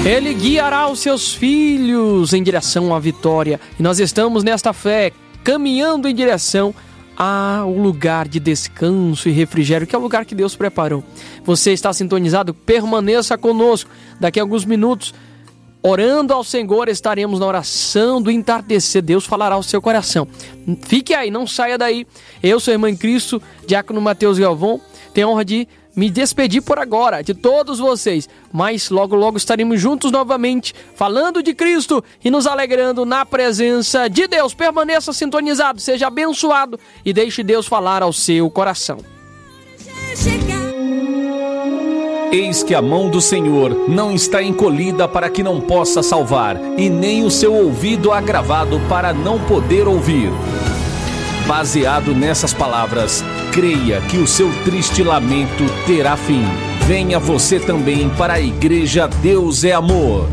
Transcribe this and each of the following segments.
Ele guiará os seus filhos em direção à vitória. E nós estamos nesta fé, caminhando em direção ao lugar de descanso e refrigério, que é o lugar que Deus preparou. Você está sintonizado? Permaneça conosco. Daqui a alguns minutos, orando ao Senhor, estaremos na oração do entardecer. Deus falará ao seu coração. Fique aí, não saia daí. Eu sou a irmã em Cristo, diácono Mateus Galvão. Tenho a honra de me despedir por agora de todos vocês, mas logo logo estaremos juntos novamente, falando de Cristo e nos alegrando na presença de Deus. Permaneça sintonizado, seja abençoado e deixe Deus falar ao seu coração. Eis que a mão do Senhor não está encolhida para que não possa salvar, e nem o seu ouvido agravado para não poder ouvir. Baseado nessas palavras, creia que o seu triste lamento terá fim. Venha você também para a Igreja Deus é Amor.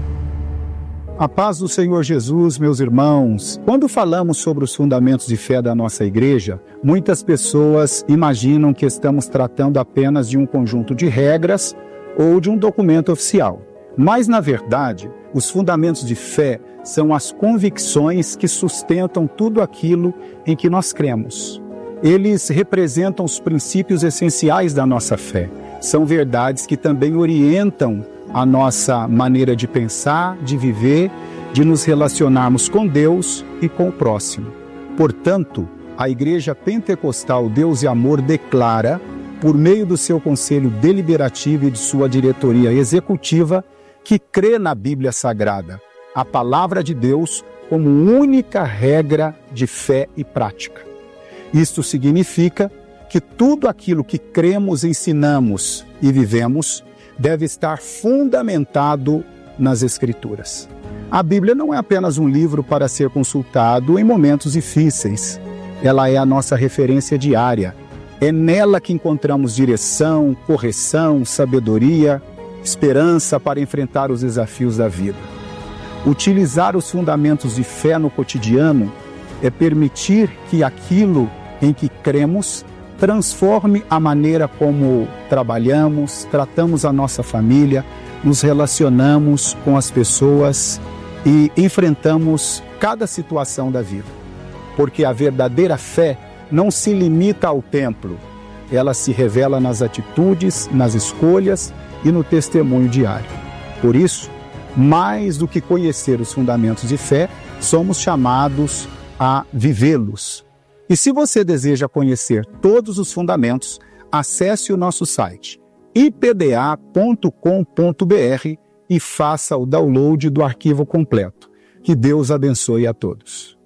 A paz do Senhor Jesus, meus irmãos. Quando falamos sobre os fundamentos de fé da nossa igreja, muitas pessoas imaginam que estamos tratando apenas de um conjunto de regras ou de um documento oficial. Mas, na verdade, os fundamentos de fé são as convicções que sustentam tudo aquilo em que nós cremos. Eles representam os princípios essenciais da nossa fé. São verdades que também orientam a nossa maneira de pensar, de viver, de nos relacionarmos com Deus e com o próximo. Portanto, a Igreja Pentecostal Deus e Amor declara, por meio do seu conselho deliberativo e de sua diretoria executiva, que crê na Bíblia Sagrada, a palavra de Deus, como única regra de fé e prática. Isto significa que tudo aquilo que cremos, ensinamos e vivemos deve estar fundamentado nas Escrituras. A Bíblia não é apenas um livro para ser consultado em momentos difíceis. Ela é a nossa referência diária. É nela que encontramos direção, correção, sabedoria, esperança para enfrentar os desafios da vida. Utilizar os fundamentos de fé no cotidiano é permitir que aquilo em que cremos transforme a maneira como trabalhamos, tratamos a nossa família, nos relacionamos com as pessoas e enfrentamos cada situação da vida. Porque a verdadeira fé não se limita ao templo, ela se revela nas atitudes, nas escolhas e no testemunho diário. Por isso, mais do que conhecer os fundamentos de fé, somos chamados a vivê-los. E se você deseja conhecer todos os fundamentos, acesse o nosso site ipda.com.br e faça o download do arquivo completo. Que Deus abençoe a todos.